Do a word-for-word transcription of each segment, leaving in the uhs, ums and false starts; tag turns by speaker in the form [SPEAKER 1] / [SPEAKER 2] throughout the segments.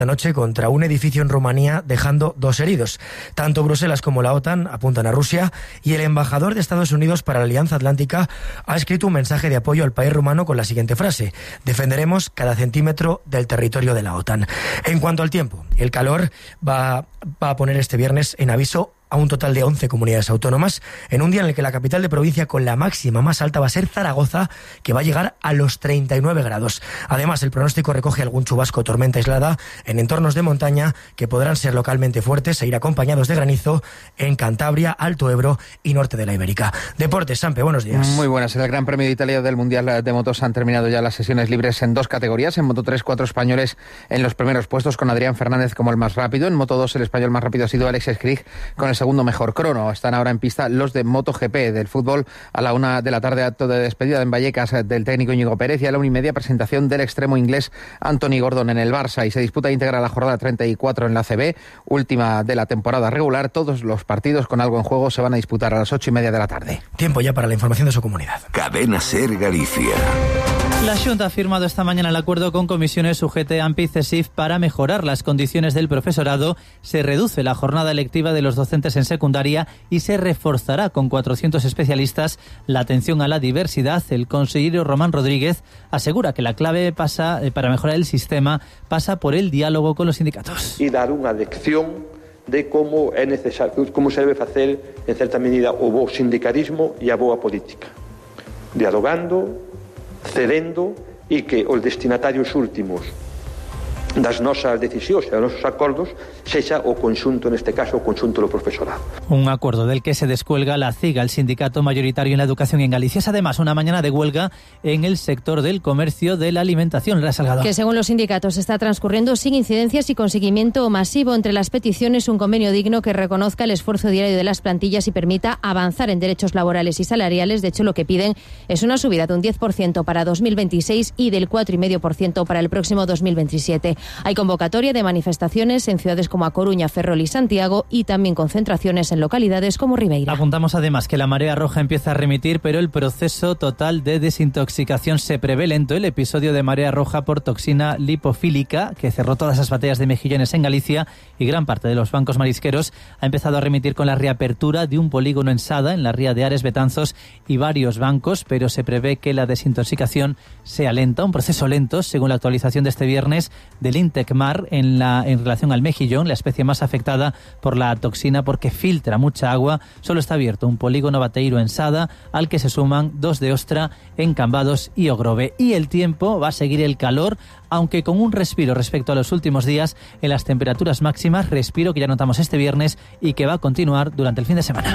[SPEAKER 1] Anoche contra un edificio en Rumanía, dejando dos heridos. Tanto Bruselas como la OTAN apuntan a Rusia y el embajador de Estados Unidos para la Alianza Atlántica ha escrito un mensaje de apoyo al país rumano con la siguiente frase: defenderemos cada centímetro del territorio de la OTAN. En cuanto al tiempo, el calor va, va a poner este viernes en aviso a un total de once comunidades autónomas, en un día en el que la capital de provincia con la máxima más alta va a ser Zaragoza, que va a llegar a los treinta y nueve grados. Además, el pronóstico recoge algún chubasco o tormenta aislada en entornos de montaña que podrán ser localmente fuertes e ir acompañados de granizo en Cantabria, Alto Ebro y norte de la Ibérica. Deportes, Sampe, buenos días.
[SPEAKER 2] Muy buenas. En el Gran Premio de Italia del Mundial de Motos han terminado ya las sesiones libres en dos categorías. En Moto tres, cuatro españoles en los primeros puestos, con Adrián Fernández como el más rápido. En Moto dos, el español más rápido ha sido Alex Skrig con el segundo mejor crono. Están ahora en pista los de MotoGP. Del fútbol, a la una de la tarde, acto de despedida en Vallecas del técnico Íñigo Pérez, y a la una y media presentación del extremo inglés Anthony Gordon en el Barça, y se disputa íntegra la jornada treinta y cuatro en la A C B, última de la temporada regular. Todos los partidos con algo en juego se van a disputar a las ocho y media de la tarde.
[SPEAKER 1] Tiempo ya para la información de su comunidad.
[SPEAKER 3] Cadena SER Galicia.
[SPEAKER 4] La Xunta ha firmado esta mañana el acuerdo con comisiones U G T, A M P y CESIF para mejorar las condiciones del profesorado. Se reduce la jornada lectiva de los docentes en secundaria y se reforzará con cuatrocientos especialistas la atención a la diversidad. El consejero Román Rodríguez asegura que la clave pasa para mejorar el sistema pasa por el diálogo con los sindicatos.
[SPEAKER 5] Y dar una lección de como é necesario, como se debe facer en certa medida o bo sindicalismo e a boa política, dialogando, cedendo, e que os destinatarios últimos das nosas decisións e dos nosos acordos sexa o conxunto, neste caso, o conxunto do profesorado.
[SPEAKER 4] Un acuerdo del que se descuelga la CIGA, el sindicato mayoritario en la educación en Galicia. Es además una mañana de huelga en el sector del comercio de la alimentación. La Salgado.
[SPEAKER 6] Que según los sindicatos está transcurriendo sin incidencias y con seguimiento masivo. Entre las peticiones, un convenio digno que reconozca el esfuerzo diario de las plantillas y permita avanzar en derechos laborales y salariales. De hecho, lo que piden es una subida de un diez por ciento para dos mil veintiséis y del cuatro coma cinco por ciento para el próximo dos mil veintisiete. Hay convocatoria de manifestaciones en ciudades como A Coruña, Ferrol y Santiago, y también concentraciones en localidades como Ribeira.
[SPEAKER 4] Apuntamos además que la marea roja empieza a remitir, pero el proceso total de desintoxicación se prevé lento. El episodio de marea roja por toxina lipofílica, que cerró todas las bateas de mejillones en Galicia y gran parte de los bancos marisqueros, ha empezado a remitir con la reapertura de un polígono en Sada, en la ría de Ares, Betanzos y varios bancos, pero se prevé que la desintoxicación sea lenta, un proceso lento, según la actualización de este viernes del Intecmar en, la, en relación al mejillón, la especie más afectada por la toxina porque filtra mucha agua. Solo está abierto un polígono bateiro en Sada, al que se suman dos de ostra en Cambados y Ogrove. Y el tiempo va a seguir el calor, aunque con un respiro respecto a los últimos días en las temperaturas máximas, respiro que ya notamos este viernes y que va a continuar durante el fin de semana.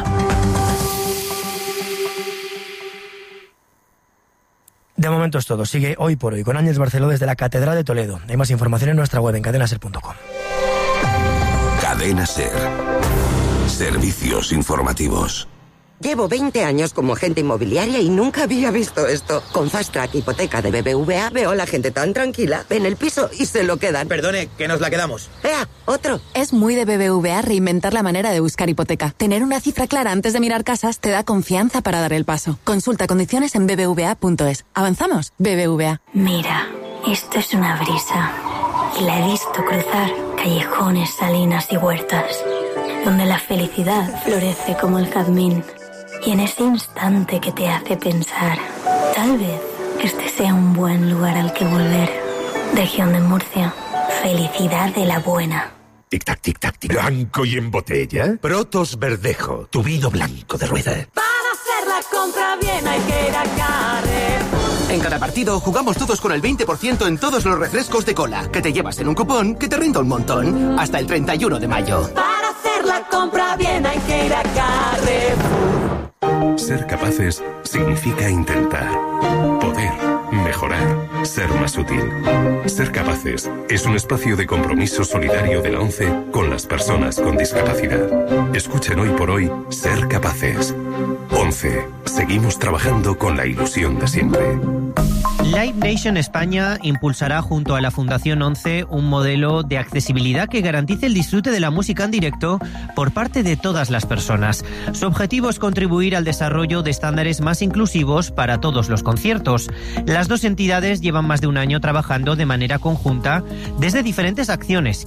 [SPEAKER 1] De momento es todo. Sigue Hoy por Hoy con Ángels Barceló desde la Catedral de Toledo. Hay más información en nuestra web en cadena ser punto com.
[SPEAKER 3] Cadena SER. Servicios informativos.
[SPEAKER 7] Llevo veinte años como agente inmobiliaria y nunca había visto esto. Con Fast Track Hipoteca de B B V A veo a la gente tan tranquila. Ven el piso y se lo quedan.
[SPEAKER 8] Perdone, que nos la quedamos.
[SPEAKER 7] ¡Ea! ¡Otro!
[SPEAKER 9] Es muy de B B V A reinventar la manera de buscar hipoteca. Tener una cifra clara antes de mirar casas te da confianza para dar el paso. Consulta condiciones en b b v a punto es. ¿Avanzamos? B B V A.
[SPEAKER 10] Mira, esto es una brisa. Y la he visto cruzar callejones, salinas y huertas, donde la felicidad florece como el jazmín. Y en ese instante que te hace pensar, tal vez este sea un buen lugar al que volver. Región de Murcia, felicidad de la buena.
[SPEAKER 3] Tic-tac, tic-tac, tic. ¿Blanco y en botella? Protos Verdejo, tu vino blanco de rueda.
[SPEAKER 11] Para hacer la compra bien hay que ir a Carrefour.
[SPEAKER 8] En cada partido jugamos todos con el veinte por ciento en todos los refrescos de cola, que te llevas en un cupón que te rinda un montón. Hasta el treinta y uno de mayo.
[SPEAKER 11] Para hacer la compra bien hay que ir a Carrefour.
[SPEAKER 12] Ser capaces significa intentar, poder, mejorar, ser más útil. Ser capaces es un espacio de compromiso solidario de la ONCE con las personas con discapacidad. Escuchen Hoy por Hoy Ser Capaces. once. Seguimos trabajando con la ilusión de siempre.
[SPEAKER 13] Live Nation España impulsará junto a la Fundación once un modelo de accesibilidad que garantice el disfrute de la música en directo por parte de todas las personas. Su objetivo es contribuir al desarrollo de estándares más inclusivos para todos los conciertos. Las dos entidades llevan más de un año trabajando de manera conjunta desde diferentes acciones